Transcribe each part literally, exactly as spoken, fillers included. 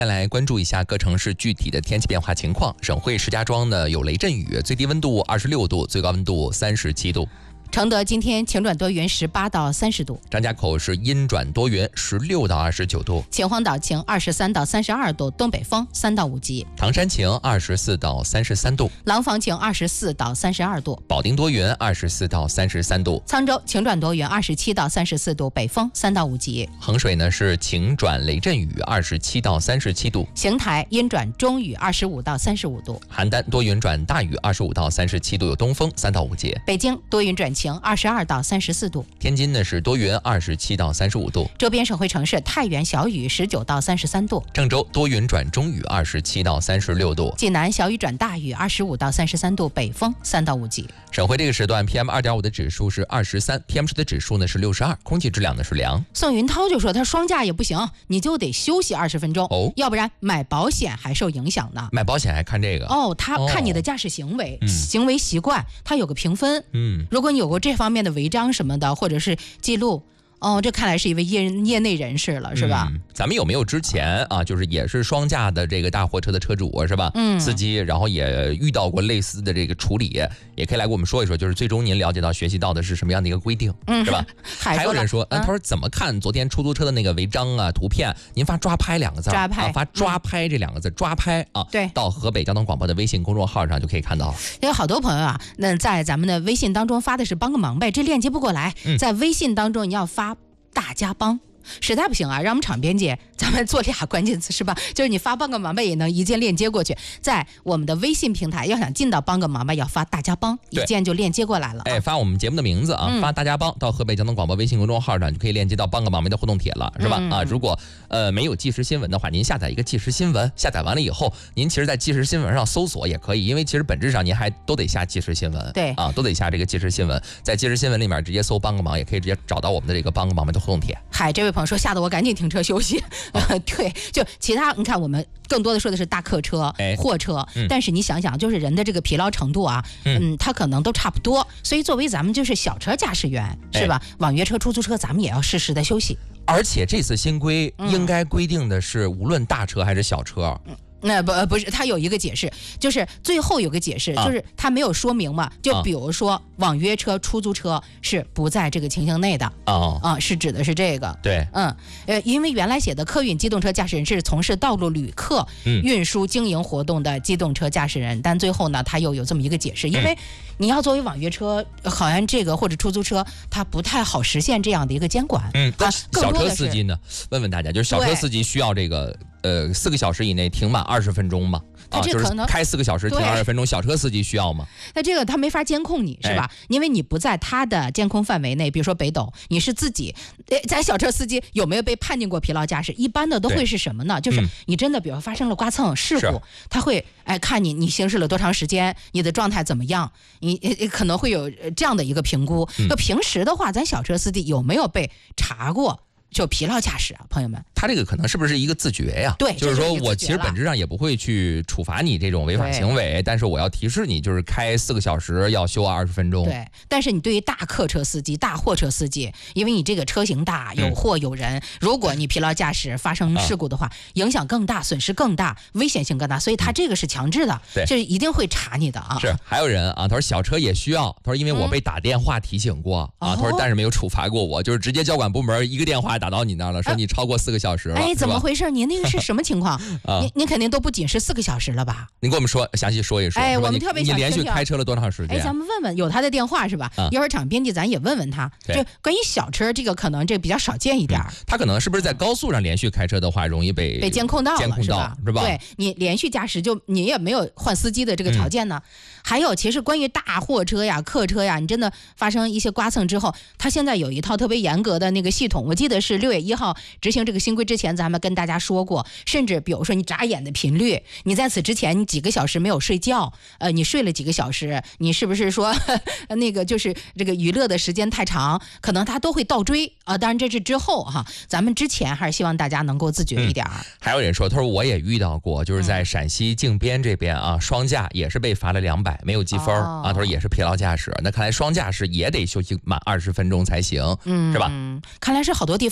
再来关注一下各城市具体的天气变化情况。省会石家庄呢有雷阵雨，最低温度二十六度，最高温度三十七度。 承德今天晴转多云，十八到三十度。 张家口是阴转多云，十六到二十九度。 秦皇岛晴，二十三到三十二度，东北风三到五级。 唐山晴，二十四到三十三度。 廊坊晴，二十四到三十二度。 保定多云，二十四到三十三度。 沧州晴转多云，二十七到三十四度，北风三到五级。 衡水呢是晴转雷阵雨，二十七到三十七度。 邢台阴转中雨，二十五到三十五度。 邯郸多云转大雨，二十五到三十七度，有东风三到五级。 北京多云转晴，二十二到三十四度。 天津呢是多云，二十七到三十五度。 周边省会城市太原小雨，十九到三十三度。 郑州多云转中雨，二十七到三十六度。 济南小雨转大雨，二十五到三十三度，北风三到五级。 省会这个时段 P M 二点五 的指数是二十三 ，P M 十的指数呢是六十二，空气质量呢是良。 宋云涛就说他双假也不行，你就得休息二十分钟哦， 要不然买保险还受影响呢。 买保险还看这个哦，他看你的驾驶行为、 哦、 行为习惯，他有个评分。 嗯， 如果你有过这方面的违章什么的，或者是记录。哦，这看来是一位业业内人士了，是吧？ 嗯、咱们有没有之前啊，就是也是双驾的这个大货车的车主是吧？ 嗯， 司机，然后也遇到过类似的这个处理，也可以来给我们说一说，就是最终您了解到、学习到的是什么样的一个规定， 嗯、 是吧？还有人说，嗯、他说怎么看昨天出租车的那个违章啊、图片？您发抓拍两个字， 抓拍、 啊，发抓拍这两个字，嗯、抓拍啊， 对， 到河北交通广播的微信公众号上就可以看到。 有好多朋友啊，那在咱们的微信当中发的是帮个忙呗，这链接不过来， 嗯、 在微信当中你要发。大家帮，实在不行啊，让我们场编辑咱们做俩关键词是吧？就是你发帮个忙吧，也能一键链接过去。在我们的微信平台，要想进到帮个忙吧，要发大家帮，一键就链接过来了、啊。 哎，发我们节目的名字啊，嗯、发大家帮到河北交通广播微信公众号上，就可以链接到帮个忙的互动帖了，是吧？嗯、啊，如果呃没有即时新闻的话，您下载一个即时新闻，下载完了以后，您其实在即时新闻上搜索也可以，因为其实本质上您还都得下即时新闻， 对啊，都得下这个即时新闻，在即时新闻里面直接搜帮个忙，也可以直接找到我们的这个帮个忙的互动帖。 嗨，这位朋友说吓得我赶紧停车休息。 啊、 对，就其他你看，我们更多的说的是大客车、 哎、 货车、 嗯， 但是你想想，就是人的这个疲劳程度啊，嗯，它、嗯、可能都差不多，所以作为咱们就是小车驾驶员，是吧？ 哎、 网约车、出租车，咱们也要适时的休息。 而且这次新规应该规定的是，无论大车还是小车。 嗯那不不是，他有一个解释，就是最后有个解释， 啊、 就是他没有说明嘛。就比如说网约车、出租车是不在这个情形内的啊啊，是指的是这个。 对， 嗯，呃，因为原来写的客运机动车驾驶人是从事道路旅客运输经营活动的机动车驾驶人，嗯、但最后呢，他又有这么一个解释，因为你要作为网约车，好像这个或者出租车，它不太好实现这样的一个监管。 嗯， 啊， 小车司机呢？问问大家，就是小车司机需要这个。呃，四个小时以内停满二十分钟嘛？ 啊，就是开四个小时停二十分钟，小车司机需要吗？ 那这个他没法监控你是吧？哎、因为你不在他的监控范围内，比如说北斗，你是自己。咱小车司机有没有被判定过疲劳驾驶？一般的都会是什么呢？就是你真的，比如发生了刮蹭事故，嗯、他会哎看你你行驶了多长时间，你的状态怎么样，你可能会有这样的一个评估。那、嗯、平时的话，咱小车司机有没有被查过？就疲劳驾驶啊，朋友们， 他这个可能是不是一个自觉呀？ 对， 就是说我其实本质上也不会去处罚你这种违法行为，但是我要提示你，就是开四个小时要休二十分钟。 对，但是你对于大客车司机、大货车司机，因为你这个车型大，有货有人，嗯、如果你疲劳驾驶发生事故的话，啊、影响更大，损失更大，危险性更大，所以他这个是强制的， 对、嗯， 这一定会查你的啊。 是，还有人啊，他说小车也需要，他说因为我被打电话提醒过、嗯、啊，他说但是没有处罚过我，就是直接交管部门一个电话。打到你那儿了，说你超过四个小时了。 哎，怎么回事？您那个是什么情况？ 啊、 您您肯定都不仅是四个小时了吧？ 您给我们说详细说一说。 哎，我们特别想你连续开车了多长时间？ 哎，咱们问问，有他的电话是吧？啊、一会儿场编辑咱也问问他。就关于小车这个，可能这比较少见一点、嗯。 他可能是不是在高速上连续开车的话，容易被被监控到了， 监控到是吧？ 对，你连续驾驶就你也没有换司机的这个条件呢。嗯、还有，其实关于大货车呀、客车呀，你真的发生一些刮蹭之后，他现在有一套特别严格的那个系统。我记得是六月一号执行这个新规之前，咱们跟大家说过，甚至比如说你眨眼的频率，你在此之前你几个小时没有睡觉，呃，你睡了几个小时，你是不是说呵呵那个就是这个娱乐的时间太长，可能他都会倒追啊、呃。当然这是之后哈，咱们之前还是希望大家能够自觉一点。嗯、 还有人说，他说我也遇到过，就是在陕西靖边这边啊，双驾也是被罚了两百，没有积分、哦、啊。他说也是疲劳驾驶，那看来双驾驶也得休息满二十分钟才行，嗯，是吧？ 嗯，看来是好多地方。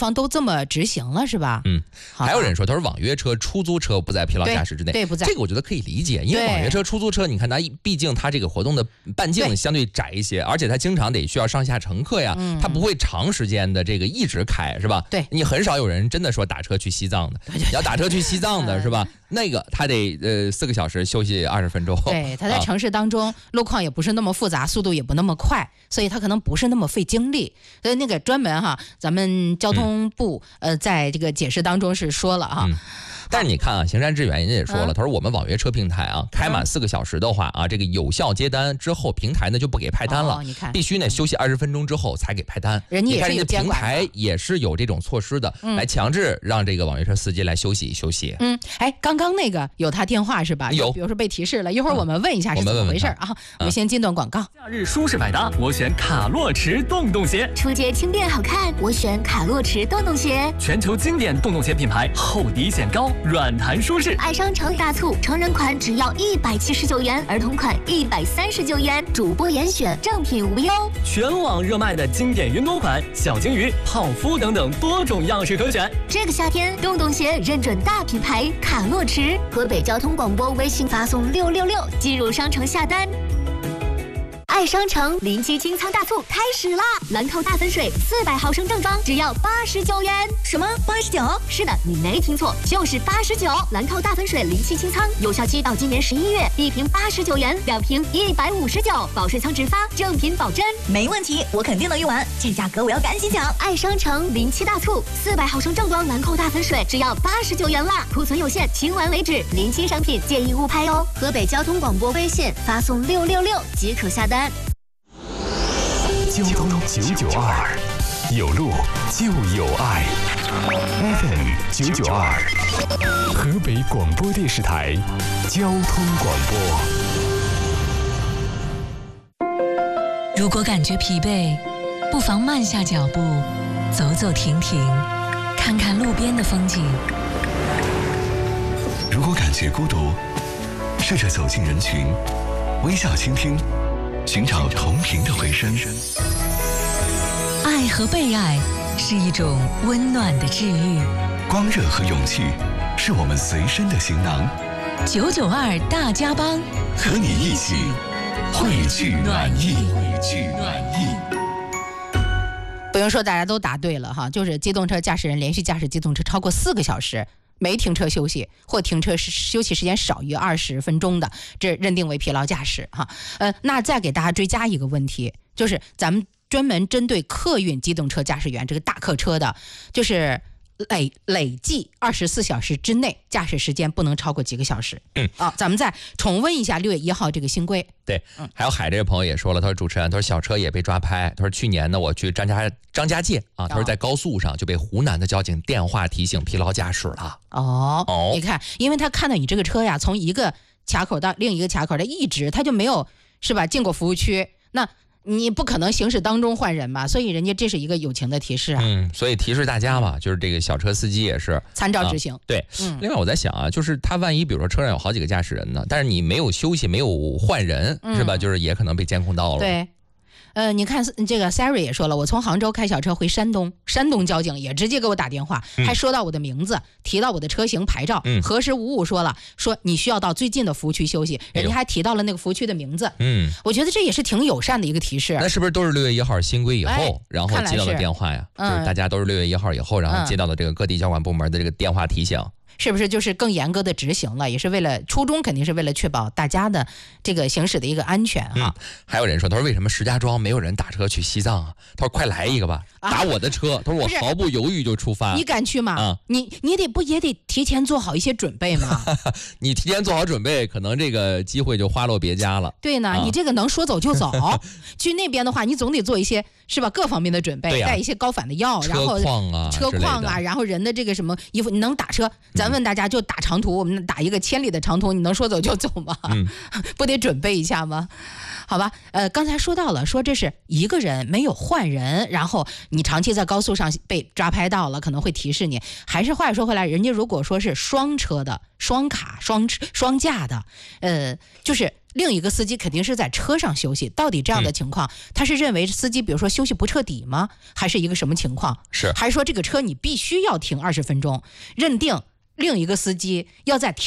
方都这么执行了，是吧？ 嗯，还有人说，他说网约车、出租车不在疲劳驾驶之内， 对，不在。 这个我觉得可以理解，因为网约车、出租车，你看它毕竟它这个活动的半径相对窄一些，而且它经常得需要上下乘客呀， 嗯、 它不会长时间的这个一直开，是吧？ 对， 你很少有人真的说打车去西藏的，你要打车去西藏的是吧？那个他得呃四个小时休息二十分钟。 对，他在城市当中、啊、路况也不是那么复杂，速度也不那么快，所以他可能不是那么费精力。所以那个专门哈，咱们交通部、嗯、呃在这个解释当中是说了哈。 嗯但是你看啊，行山致远人家也说了，嗯、他说我们网约车平台啊，开满四个小时的话啊，这个有效接单之后，平台呢就不给派单了， 哦、你看必须呢休息二十分钟之后才给派单。 人家也是有监管的， 平台也是有这种措施的， 嗯、 来强制让这个网约车司机来休息休息。 嗯，哎，刚刚那个有他电话是吧？ 有， 比如说被提示了，一会儿我们问一下是怎么回事、嗯、啊？我们先进段广告。 假日舒适百搭，我选卡洛驰洞洞鞋。 出街轻便好看，我选卡洛驰洞洞鞋。 全球经典洞洞鞋品牌，厚底显高，软弹舒适。 爱商城大促，成人款只要一百七十九元，儿童款一百三十九元，主播严选，正品无忧。 全网热卖的经典云朵款、小金鱼、泡芙等等多种样式可选。 这个夏天，洞洞鞋认准大品牌卡洛驰。河北交通广播微信发送六六六进入商城下单。爱商城临期清仓大促开始啦！兰蔻大粉水四百毫升正装只要八十九元。什么八十九？是的，你没听错，就是八十九。兰蔻大粉水临期清仓，有效期到今年十一月，一瓶八十九元，两瓶一百五十九，保税仓直发，正品保真。 没问题，我肯定能用完，这价格我要赶紧抢！ 爱商城临期大促，四百毫升正装兰蔻大粉水只要八十九元啦，库存有限，清完为止。临期商品建议误拍哦。河北交通广播微信发送六六六即可下单。 交通九九二，有路就有爱。F M 九九二，河北广播电视台交通广播。 如果感觉疲惫，不妨慢下脚步，走走停停，看看路边的风景。 如果感觉孤独，试着走进人群，微笑倾听，寻找同频的回声。 爱和被爱是一种温暖的治愈， 光热和勇气是我们随身的行囊。 九九二大家帮， 和你一起汇聚暖意，汇聚暖意。 不用说，大家都答对了哈，就是机动车驾驶人连续驾驶机动车超过四个小时，没停车休息，或停车休息时间少于二十分钟的，这认定为疲劳驾驶哈。呃，那再给大家追加一个问题，就是咱们专门针对客运机动车驾驶员这个大客车的，就是累累计二十四小时之内驾驶时间不能超过几个小时。 嗯啊，咱们再重温一下六月一号这个新规。 对，嗯，还有海这个朋友也说了，他说主持人，他说小车也被抓拍，他说去年呢我去张家张家界啊，他说在高速上就被湖南的交警电话提醒疲劳驾驶了。 哦，哦你看，因为他看到你这个车呀，从一个卡口到另一个卡口，他一直他就没有是吧进过服务区，那你不可能行驶当中换人吧，所以人家这是一个友情的提示啊。 嗯，所以提示大家嘛，就是这个小车司机也是参照执行。 啊、对、 嗯， 另外我在想啊，就是他万一比如说车上有好几个驾驶人呢，但是你没有休息，没有换人，嗯、是吧？就是也可能被监控到了。 对。呃，你看这个 Siri 也说了，我从杭州开小车回山东，山东交警也直接给我打电话， 嗯、 还说到我的名字，提到我的车型牌照， 嗯、 核实无误说了，说你需要到最近的服务区休息，人家还提到了那个服务区的名字。 嗯， 我觉得这也是挺友善的一个提示。 那是不是都是六月一号新规以后， 哎、 然后接到的电话呀？ 嗯、 就是大家都是六月一号以后，然后接到的这个各地交管部门的这个电话提醒。 是不是就是更严格的执行了？也是为了初衷，肯定是为了确保大家的这个行驶的一个安全哈、 嗯。还有人说，他说为什么石家庄没有人打车去西藏啊？他说快来一个吧，啊、打我的车。他说我毫不犹豫就出发。 你敢去吗？ 啊， 你你得不也得提前做好一些准备吗？ 你提前做好准备，可能这个机会就花落别家了。 对呢，啊、你这个能说走就走。去那边的话，你总得做一些是吧？各方面的准备，带、啊、一些高反的药，然后车况啊， 车况啊，然后人的这个什么衣服，你能打车？咱问大家，就打长途，嗯、我们打一个千里的长途，你能说走就走吗？ 嗯、 不得准备一下吗？ 好吧，呃，刚才说到了，说这是一个人没有换人，然后你长期在高速上被抓拍到了，可能会提示你。还是话说回来，人家如果说是双车的、双卡、双双驾的，呃，就是另一个司机肯定是在车上休息。到底这样的情况，嗯、他是认为司机比如说休息不彻底吗？还是一个什么情况？ 是， 还是说这个车你必须要停二十分钟？认定另一个司机要在停